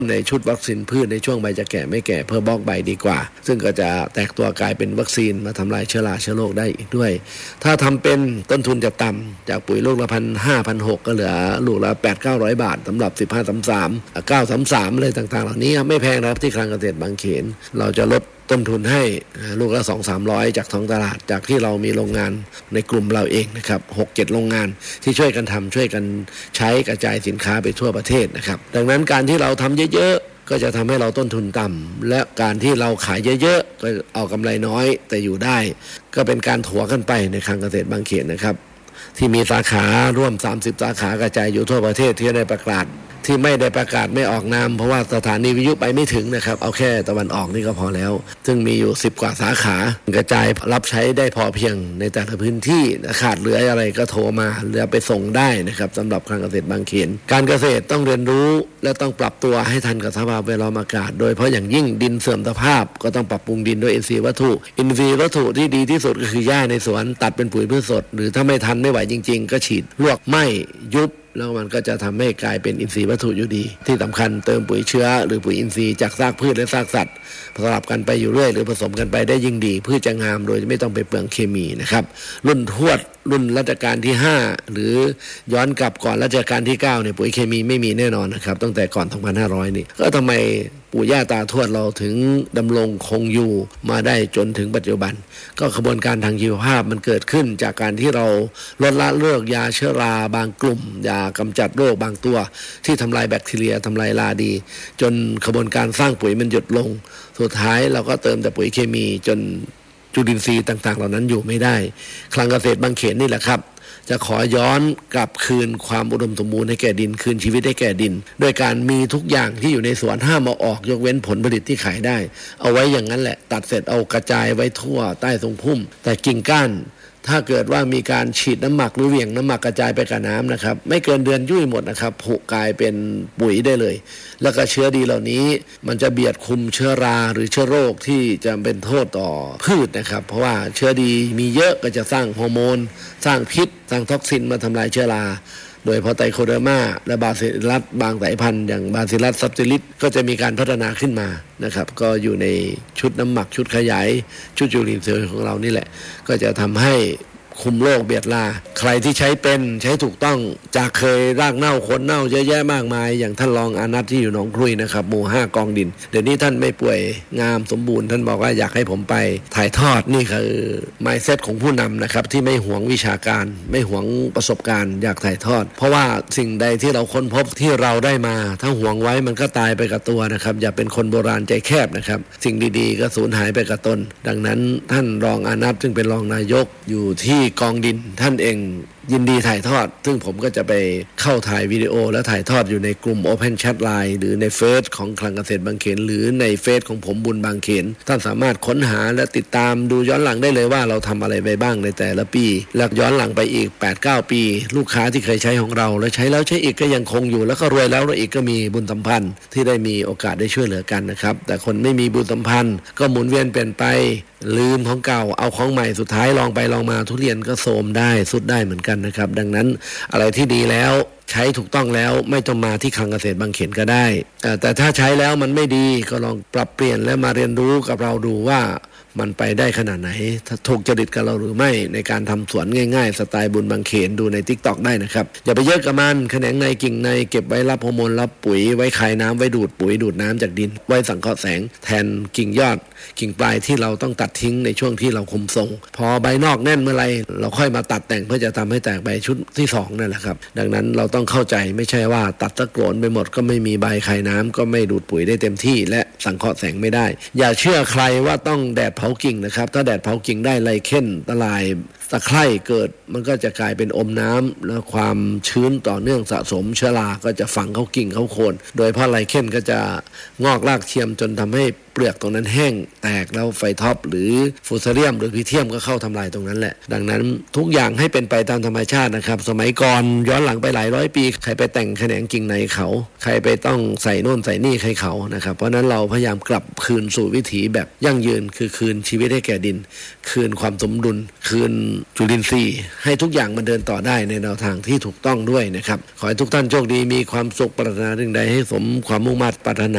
ในชุดวัคซีนพืชในช่วงใบจะแก่ไม่แก่เพื่อบล็อกใบดีกว่าซึ่งก็จะแตกตัวกลายเป็นวัคซีนมาทำลายเชื้อราเชื้อโรคได้อีกด้วยถ้าทำเป็นต้นทุนจะต่ำจากปุ๋ยลูกละ1,500-1,600ก็เหลือลูกละ800-900 บาทสำหรับ1533 933อะไรต่างๆเหล่านี้ไม่แพงนะครับที่คลังเกษตรบางเขนเราจะลดต้นทุนให้ลูกละ 200-300 จากท้องตลาดจากที่เรามีโรงงานในกลุ่มเราเองนะครับ 6-7 โรงงานที่ช่วยกันทำช่วยกันใช้กระจายสินค้าไปทั่วประเทศนะครับดังนั้นการที่เราทำเยอะๆก็จะทำให้เราต้นทุนต่ำและการที่เราขายเยอะๆก็เอากำไรน้อยแต่อยู่ได้ก็เป็นการถัวกันไปในคลังเกษตรบางเขนนะครับที่มีสาขาร่วม30 สาขากระจายอยู่ทั่วประเทศที่ได้ประกาศที่ไม่ได้ประกาศไม่ออกนามเพราะว่าสถานีวิทยุไปไม่ถึงนะครับเอาแค่ตะวันออกนี่ก็พอแล้วซึ่งมีอยู่10 กว่าสาขากระจายรับใช้ได้พอเพียงในแต่ละพื้นที่ขาดเหลืออะไรก็โทรมาเหลือไปส่งได้นะครับสำหรับคลังเกษตรบางเขนการเกษตรต้องเรียนรู้และต้องปรับตัวให้ทันกับสภาพแวดล้อมอากาศโดยเพราะอย่างยิ่งดินเสื่อมสภาพก็ต้องปรับปรุงดินด้วยอินทรีย์วัตถุที่ดีที่สุดก็คือหญ้าในสวนตัดเป็นปุ๋ยพืชสดหรือถ้าไม่ทันไม่ไหวจริงๆก็ฉีดลวกไหม้ยุบแล้วมันก็จะทำให้กลายเป็นอินทรีย์วัตถุอยู่ดีที่สำคัญเติมปุ๋ยเชื้อหรือปุ๋ยอินทรีย์จากซากพืชและซากสัตว์สลับกันไปอยู่เรื่อยหรือผสมกันไปได้ยิ่งดีพืชจะงามโดยไม่ต้องไปเปลืองเคมีนะครับรุ่นทวดรุ่นรัชกาลที่5หรือย้อนกลับก่อนรัชกาลที่9เนี่ยปุ๋ยเคมีไม่มีแน่นอนนะครับตั้งแต่ก่อน2500นี่ก็ทำไมปู่ย่าตาทวดเราถึงดำรงคงอยู่มาได้จนถึงปัจจุบันก็กระบวนการทางชีวภาพมันเกิดขึ้นจากการที่เราลดละเลิกยาเชื้อราบางกลุ่มยากำจัดโรคบางตัวที่ทำลายแบคทีเรียทำลายราดีจนกระบวนการสร้างปุ๋ยมันหยุดลงสุดท้ายเราก็เติมแต่ปุ๋ยเคมีจนจุลินทรีย์ต่างๆเหล่านั้นอยู่ไม่ได้คลังเกษตรบางเขนนี่แหละครับจะขอย้อนกลับคืนความอุดมสมบูรณ์ให้แก่ดินคืนชีวิตให้แก่ดินโดยการมีทุกอย่างที่อยู่ในสวนห้ามเอาออกยกเว้นผลผลิตที่ขายได้เอาไว้อย่างนั้นแหละตัดเสร็จเอากระจายไว้ทั่วใต้ทรงพุ่มแต่กิ่งก้านถ้าเกิดว่ามีการฉีดน้ำหมักหรือเหวี่ยงน้ำหมักกระจายไปกับน้ำนะครับไม่เกินเดือนยุ่ยหมดนะครับผุกลายเป็นปุ๋ยได้เลยแล้วก็เชื้อดีเหล่านี้มันจะเบียดคุมเชื้อราหรือเชื้อโรคที่จะเป็นโทษต่อพืชนะครับเพราะว่าเชื้อดีมีเยอะก็จะสร้างฮอร์โมนสร้างพิษสร้างท็อกซินมาทำลายเชื้อราโดยพอไตโคเดอร์มาและบาซิลัสบางสายพันธุ์อย่างบาซิลัสซับซิลิสก็จะมีการพัฒนาขึ้นมานะครับก็อยู่ในชุดน้ำหมักชุดขยายชุดจุลินทรีย์ของเรานี่แหละก็จะทำให้คุมโรคเบียดลาใครที่ใช้เป็นใช้ถูกต้องจากเคยรากเน่าคนเน่าเยอะแยะมากมายอย่างท่านรองอานัทที่อยู่หนองครุยนะครับหมู่5กองดินเดี๋ยวนี้ท่านไม่ป่วยงามสมบูรณ์ท่านบอกว่าอยากให้ผมไปถ่ายทอดนี่คือ mindset ของผู้นำนะครับที่ไม่หวงวิชาการไม่หวงประสบการณ์อยากถ่ายทอดเพราะว่าสิ่งใดที่เราค้นพบที่เราได้มาถ้าหวงไว้มันก็ตายไปกับตัวนะครับอย่าเป็นคนโบราณใจแคบนะครับสิ่งดีๆก็สูญหายไปกับตนดังนั้นท่านรองอานัทซึ่งเป็นรองนายกอยู่ที่กองดินท่านเองยินดีถ่ายทอดซึ่งผมก็จะไปเข้าถ่ายวิดีโอและถ่ายทอดอยู่ในกลุ่ม Open Chat Line หรือในเฟซของคลังเกษตรบางเขนหรือในเฟซของผมบุญบางเขนท่านสามารถค้นหาและติดตามดูย้อนหลังได้เลยว่าเราทำอะไรไปบ้างในแต่ละปีแล้วย้อนหลังไปอีก 8-9 ปีลูกค้าที่เคยใช้ของเราแล้วใช้แล้วใช้อีกก็ยังคงอยู่แล้วก็รวยแล้วอีกก็มีบุญสัมพันธ์ที่ได้มีโอกาสได้ช่วยเหลือกันนะครับแต่คนไม่มีบุญสัมพันธ์ก็หมุนเวียนเปลี่ยนไปลืมของเก่าเอาของใหม่สุดท้ายลองไปลองมาทุเรียนก็โทรมได้สุดได้เหมือนกันนะครับดังนั้นอะไรที่ดีแล้วใช้ถูกต้องแล้วไม่ต้องมาที่คลังเกษตรบางเขนก็ได้แต่ถ้าใช้แล้วมันไม่ดีก็ลองปรับเปลี่ยนและมาเรียนรู้กับเราดูว่ามันไปได้ขนาดไหนถ้าถูกจริตกับเราหรือไม่ในการทำสวนง่ายๆสไตล์บุญบางเขนดูใน TikTok ได้นะครับอย่าไปเยอะกับมันแขนงในกิ่งในเก็บไว้รับฮอร์โมนรับปุ๋ยไว้คายน้ำไว้ดูดปุ๋ยดูดน้ำจากดินไว้สังเคราะห์แสงแทนกิ่งยอดกิ่งปลายที่เราต้องตัดทิ้งในช่วงที่เราคุมทรงพอใบนอกแน่นเมื่อไรเราค่อยมาตัดแต่งเพื่อจะทำให้แตกใบชุดที่2นั่นแหละครับดังนั้นเราต้องเข้าใจไม่ใช่ว่าตัดตะโกนไปหมดก็ไม่มีใบคายน้ำก็ไม่ดูดปุ๋ยได้เต็มที่และสังเคราะห์แสงไม่ได้อย่าเชื่อใครว่าต้องแดดเผากิ่งนะครับถ้าแดดเผากิ่งได้ไลเคนตะลายตะไคร่เกิดมันก็จะกลายเป็นอมน้ำและความชื้นต่อเนื่องสะสมเชื้อราก็จะฝังเข้ากิ่งเข้าโคนโดยเพราะไลเคนก็จะงอกรากเทียมจนทำให้เปลือกตรงนั้นแห้งแตกแล้วไฟท็อปหรือฟูซาเรียมหรือพิเทียมก็เข้าทำลายตรงนั้นแหละดังนั้นทุกอย่างให้เป็นไปตามธรรมชาตินะครับสมัยก่อนย้อนหลังไปหลายร้อยปีใครไปแต่งแขนงกิ่งในเขาใครไปต้องใส่โน่นใส่นี่ให้เขานะครับเพราะนั้นเราพยายามกลับคืนสู่วิถีแบบยั่งยืนคือคืนชีวิตให้แก่ดินคืนความสมดุลคืนจุลินทรีย์ให้ทุกอย่างมันเดินต่อได้ในแนวทางที่ถูกต้องด้วยนะครับขอให้ทุกท่านโชคดีมีความสุขปรารถนาสิ่งใดให้สมความมุ่งมั่นปรารถนา